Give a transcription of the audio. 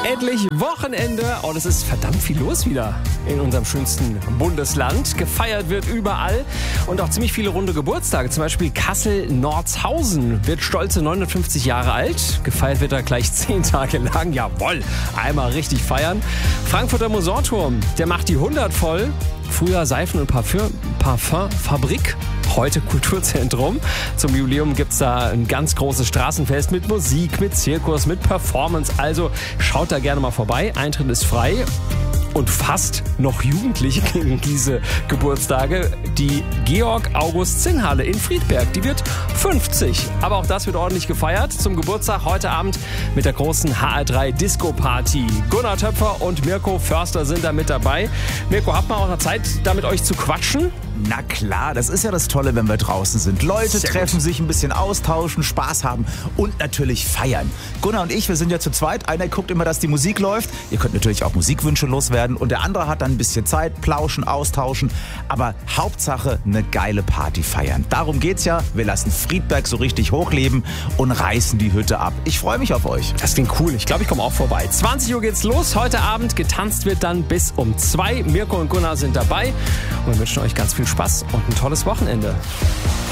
Endlich Wochenende und es ist verdammt viel los wieder in unserem schönsten Bundesland. Gefeiert wird überall und auch ziemlich viele runde Geburtstage. Zum Beispiel Kassel-Nordshausen wird stolze 59 Jahre alt. Gefeiert wird er gleich 10 Tage lang. Jawohl, einmal richtig feiern. Frankfurter Mosorturm, der macht die 100 voll. Früher Seifen- und Parfümfabrik. Heute Kulturzentrum. Zum Jubiläum gibt's da ein ganz großes Straßenfest mit Musik, mit Zirkus, mit Performance. Also schaut da gerne mal vorbei. Eintritt ist frei. Und fast noch Jugendliche gegen diese Geburtstage. Die Georg-August-Zinn-Halle in Friedberg, die wird 50. Aber auch das wird ordentlich gefeiert. Zum Geburtstag heute Abend mit der großen HR3-Disco-Party. Gunnar Töpfer und Mirko Förster sind da mit dabei. Mirko, habt ihr auch noch Zeit, da mit euch zu quatschen? Na klar, das ist ja das Tolle, wenn wir draußen sind. Leute treffen sich, ein bisschen austauschen, Spaß haben und natürlich feiern. Gunnar und ich, wir sind ja zu zweit. Einer guckt immer, dass die Musik läuft. Ihr könnt natürlich auch Musikwünsche loswerden. Und der andere hat dann ein bisschen Zeit, plauschen, austauschen. Aber Hauptsache eine geile Party feiern. Darum geht's ja. Wir lassen Friedberg so richtig hochleben und reißen die Hütte ab. Ich freue mich auf euch. Das klingt cool. Ich glaube, ich komme auch vorbei. 20 Uhr geht's los. Heute Abend getanzt wird dann bis um 2. Mirko und Gunnar sind dabei und wir wünschen euch ganz viel Spaß und ein tolles Wochenende.